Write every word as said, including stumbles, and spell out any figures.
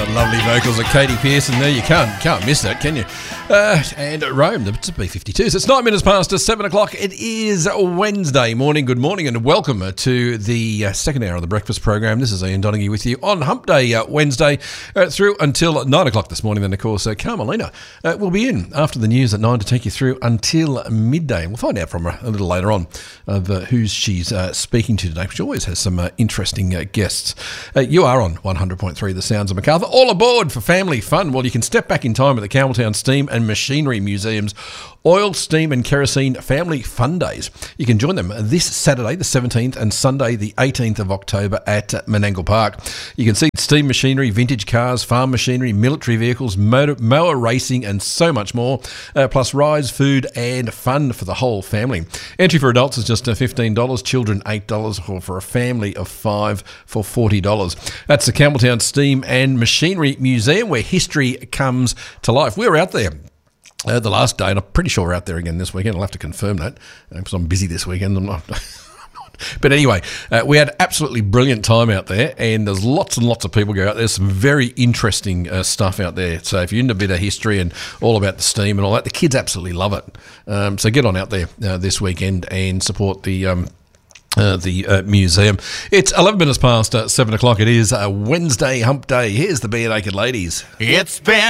Lovely vocals of Katie Pearson there. You can't can't miss that, can you? Uh, and Rome, it's a B fifty-two. So it's nine minutes past seven o'clock. It is Wednesday morning. Good morning and welcome to the uh, second hour of the breakfast program. This is Ian Donaghy with you on Hump Day uh, Wednesday uh, through until nine o'clock this morning. Then, of course, uh, Carmelina uh, will be in after the news at nine to take you through until midday. We'll find out from her a little later on of uh, who she's uh, speaking to today. She always has some uh, interesting uh, guests. Uh, you are on one hundred point three The Sounds of Macarthur. All aboard for family fun. Well, you can step back in time at the Campbelltown Steam and Machinery Museum's Oil, Steam and Kerosene Family Fun Days. You can join them this Saturday the seventeenth and Sunday the eighteenth of October at Menangle Park. You can see steam machinery, vintage cars, farm machinery, military vehicles, motor, mower racing and so much more, uh, plus rides, food and fun for the whole family. Entry for adults is just fifteen dollars, children eight dollars, or for a family of five for forty dollars. That's the Campbelltown Steam and Machinery Museum, where history comes to life. We were out there Uh, the last day, and I'm pretty sure we're out there again this weekend. I'll have to confirm that because I'm busy this weekend. I'm not. But anyway, uh, we had absolutely brilliant time out there, and there's lots and lots of people go out there. Some very interesting uh, stuff out there. So if you're into a bit of history and all about the steam and all that, the kids absolutely love it. Um, so get on out there uh, this weekend and support the um, Uh, the uh, museum. It's eleven minutes past uh, seven o'clock. It is uh, Wednesday Hump Day. Here's the Bare Naked Ladies. It's been